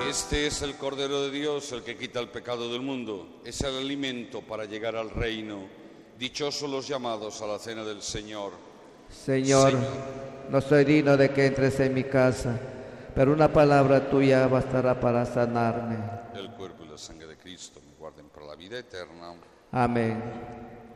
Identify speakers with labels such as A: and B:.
A: Este es el Cordero de Dios, el que quita el pecado del mundo. Es el alimento para llegar al reino. Dichosos los llamados a la cena del Señor.
B: Señor, no soy digno de que entres en mi casa, pero una palabra tuya bastará para sanarme.
A: El cuerpo y la sangre de Cristo me guarden para la vida eterna.
B: Amén.